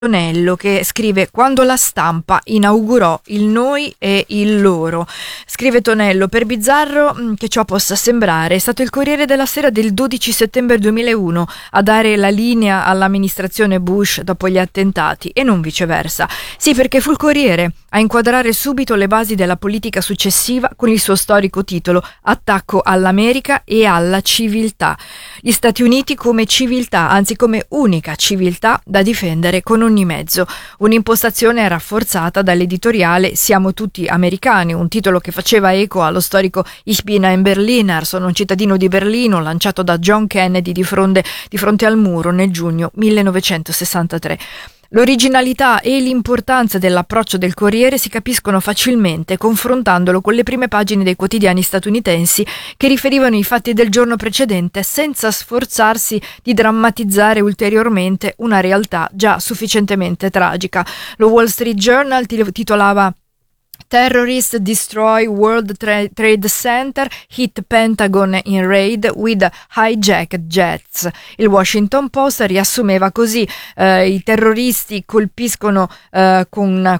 Tonello, che scrive: quando la stampa inaugurò il noi e il loro. Scrive Tonello: per bizzarro che ciò possa sembrare, è stato il Corriere della Sera del 12 settembre 2001 a dare la linea all'amministrazione Bush dopo gli attentati e non viceversa. Sì, perché fu il Corriere a inquadrare subito le basi della politica successiva con il suo storico titolo Attacco all'America e alla civiltà. Gli Stati Uniti come civiltà, anzi come unica civiltà da difendere con ogni mezzo. Un'impostazione rafforzata dall'editoriale Siamo tutti americani, un titolo che faceva eco allo storico Ich bin ein Berliner, sono un cittadino di Berlino, lanciato da John Kennedy di fronte al muro nel giugno 1963. L'originalità e l'importanza dell'approccio del Corriere si capiscono facilmente confrontandolo con le prime pagine dei quotidiani statunitensi che riferivano i fatti del giorno precedente senza sforzarsi di drammatizzare ulteriormente una realtà già sufficientemente tragica. Lo Wall Street Journal titolava Terrorists destroy World Trade Center, hit Pentagon in raid with hijacked jets. Il Washington Post riassumeva così: i terroristi colpiscono con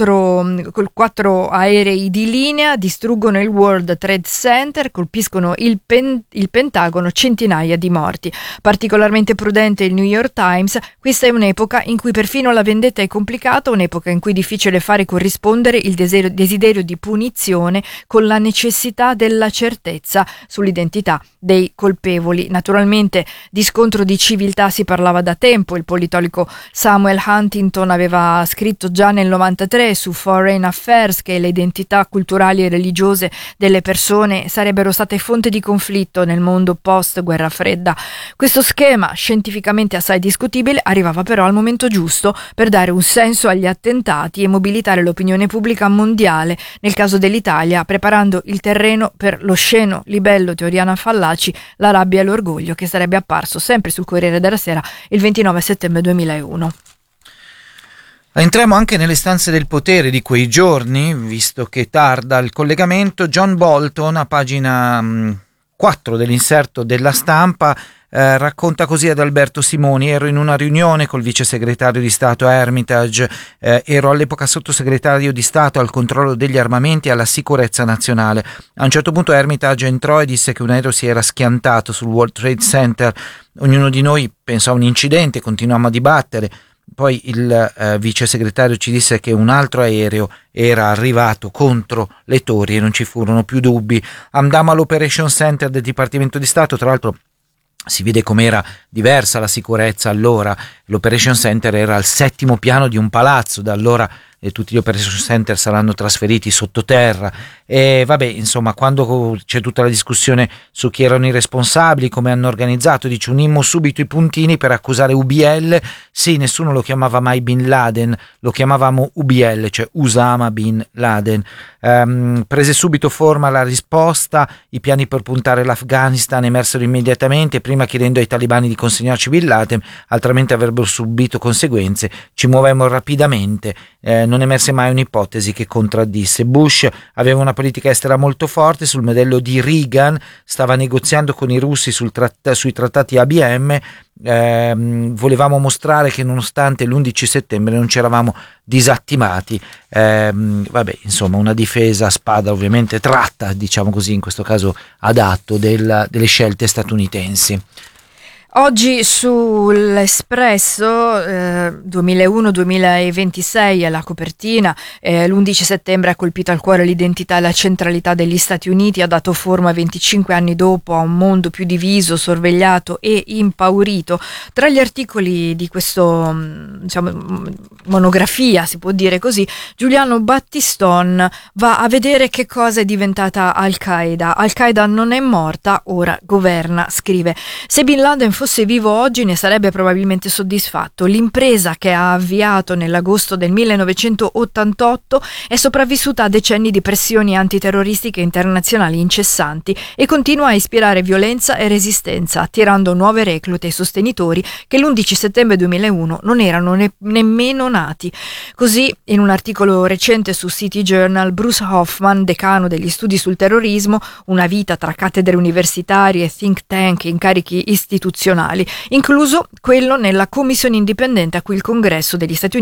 quattro aerei di linea, distruggono il World Trade Center, colpiscono il Pentagono, centinaia di morti. Particolarmente prudente il New York Times: questa è un'epoca in cui perfino la vendetta è complicata, un'epoca in cui è difficile fare corrispondere il desiderio di punizione con la necessità della certezza sull'identità dei colpevoli. Naturalmente di scontro di civiltà si parlava da tempo. Il politologo Samuel Huntington aveva scritto già nel 93 su Foreign Affairs che le identità culturali e religiose delle persone sarebbero state fonte di conflitto nel mondo post guerra fredda. Questo schema, scientificamente assai discutibile, arrivava però al momento giusto per dare un senso agli attentati e mobilitare l'opinione pubblica mondiale, nel caso dell'Italia, preparando il terreno per lo sceno libello di Oriana Fallaci, La rabbia e l'orgoglio, che sarebbe apparso sempre sul Corriere della Sera il 29 settembre 2001. Entriamo anche nelle stanze del potere di quei giorni, visto che tarda il collegamento. John Bolton, a pagina 4 dell'inserto della Stampa, racconta così ad Alberto Simoni: ero in una riunione col vice segretario di Stato Hermitage, ero all'epoca sottosegretario di Stato al controllo degli armamenti e alla sicurezza nazionale. A un certo punto Hermitage entrò e disse che un aereo si era schiantato sul World Trade Center. Ognuno di noi pensò a un incidente, continuammo a dibattere. Poi il vice segretario ci disse che un altro aereo era arrivato contro le torri e non ci furono più dubbi. Andammo all'Operation Center del Dipartimento di Stato, tra l'altro si vede com'era diversa la sicurezza allora. L'Operation Center era al 7° piano di un palazzo, da allora tutti gli Operation Center saranno trasferiti sottoterra. E vabbè, insomma, quando c'è tutta la discussione su chi erano i responsabili, come hanno organizzato, dice: unimmo subito i puntini per accusare UBL. Sì, nessuno lo chiamava mai Bin Laden, lo chiamavamo UBL, cioè Usama Bin Laden. Prese subito forma la risposta, i piani per puntare l'Afghanistan emersero immediatamente, prima chiedendo ai talibani di consegnarci Bin Laden, altrimenti avrebbero subito conseguenze. Ci muovemmo rapidamente, non emerse mai un'ipotesi che contraddisse. Bush aveva una politica estera molto forte sul modello di Reagan, stava negoziando con i russi sui trattati ABM. Volevamo mostrare che nonostante l'11 settembre non ci eravamo disattivati. Vabbè, insomma, una difesa a spada ovviamente tratta, diciamo così, in questo caso adatto, delle scelte statunitensi. Oggi sull'Espresso 2001-2026 è la copertina. L'11 settembre ha colpito al cuore l'identità e la centralità degli Stati Uniti, ha dato forma 25 anni dopo a un mondo più diviso, sorvegliato e impaurito. Tra gli articoli di questo monografia, si può dire così, Giuliano Battiston va a vedere che cosa è diventata Al-Qaeda. Al-Qaeda non è morta, ora governa, scrive. Se Bin Laden fosse vivo oggi ne sarebbe probabilmente soddisfatto. L'impresa che ha avviato nell'agosto del 1988 è sopravvissuta a decenni di pressioni antiterroristiche internazionali incessanti e continua a ispirare violenza e resistenza, attirando nuove reclute e sostenitori che l'11 settembre 2001 non erano nemmeno nati. Così, in un articolo recente su City Journal, Bruce Hoffman, decano degli studi sul terrorismo, una vita tra cattedre universitarie, think tank, incarichi istituzionali costituzionali, incluso quello nella commissione indipendente a cui il Congresso degli Stati Uniti